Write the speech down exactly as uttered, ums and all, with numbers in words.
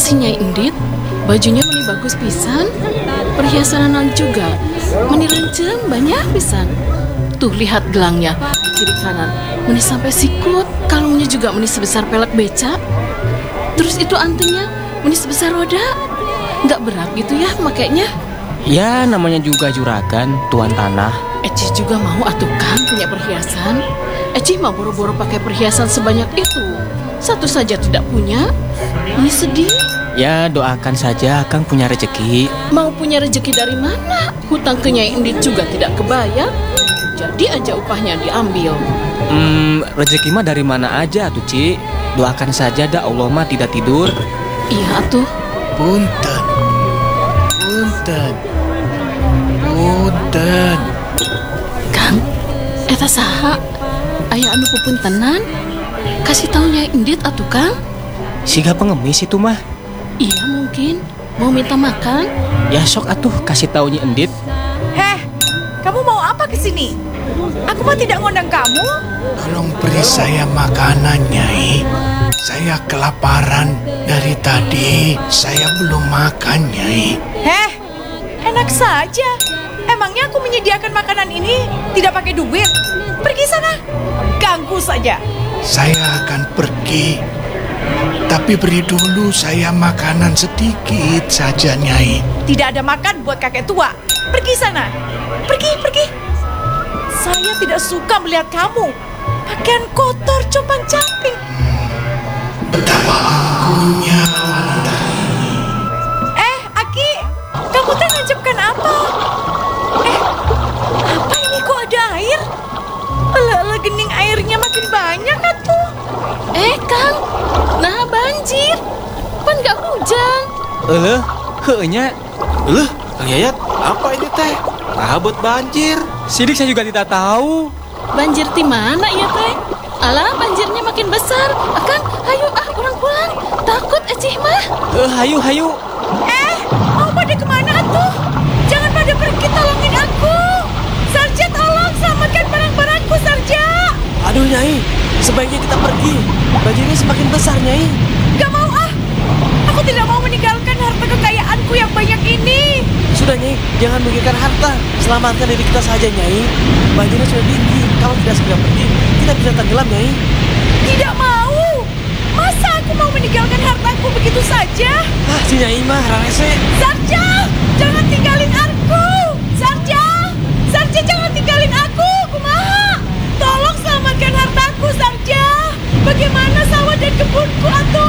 si Nyai Endit, bajunya meni bagus pisan, perhiasan anak juga meni renceng banyak pisan. Tuh lihat gelangnya di kiri kanan, meni sampai sikut, kalungnya juga meni sebesar pelek beca. Terus itu antingnya meni sebesar roda. Nggak berat gitu ya makainya? Ya namanya juga juragan, tuan tanah. Eci juga mau atuh kan punya perhiasan. Eci mau boro-boro pakai perhiasan sebanyak itu. Satu saja tidak punya. Ini sedih. Ya doakan saja Kang punya rezeki. Mau punya rezeki dari mana? Hutang ke Nyai Endit juga tidak kebayar. Jadi aja upahnya diambil. Hmm, rezeki mah dari mana aja tuh Ci. Doakan saja dah Allah mah tidak tidur. Iya tuh. Punten. Punten. Punten. Kang, eta saha? Aya anu pupuntenan? Kasih tahu Nyai Endit atuh Kang. Siga pengemis itu mah. Iya mungkin. Mau minta makan? Ya sok atuh kasih taunya Endit. Heh, kamu mau apa ke sini? Aku mah tidak ngundang kamu. Tolong beri saya makanan, Nyai. Saya kelaparan dari tadi. Saya belum makan, Nyai. Heh, enak saja. Emangnya aku menyediakan makanan ini tidak pakai duit? Pergi sana. Ganggu saja. Saya akan pergi. Tapi beri dulu saya makanan sedikit saja, Nyai. Tidak ada makan buat kakek tua. Pergi sana. Pergi, pergi. Saya tidak suka melihat kamu. Pakaian kotor, compang-camping. Betapa angkuhnya wanita ini. Eh, Aki, kamu teh nancapkan apa? Eh, apa ini kok ada air? Alah-alah gening airnya makin banyak atuh. Eh Kang, nah banjir. Pan gak hujan. Eleh, heunya. Loh, Kang Yayat, apa ini teh? Abot banjir. Sidik saya juga tidak tahu. Banjir di mana ya teh? Alah banjirnya makin besar. Kang, ayo ah orang pulang. Takut Ecih mah. Eh, hayu hayu. Eh, mau pada kemana atuh? Jangan pada pergi, tolongin aku. Sarja, tolong selamatkan barang-barangku, Sarja. Aduh Nyai, sebaiknya kita pergi. Banjirnya semakin besar Nyai. Gak mau ah. Aku tidak mau meninggalkan harta kekayaanku yang banyak ini. Sudah Nyai, jangan memikirkan harta. Selamatkan diri kita saja Nyai. Banjirnya sudah tinggi. Kalau tidak segera pergi, kita bisa tenggelam Nyai. Tidak mau. Masa aku mau meninggalkan hartaku begitu saja? Ah, si Nyai mah rarese. Sarja, jangan tinggalin aku. Sarja, Sarja jangan tinggalin aku. Kumaha? Tolong selamatkan hartaku, Sarja. Bagaimana sawah dan kebunku atuh?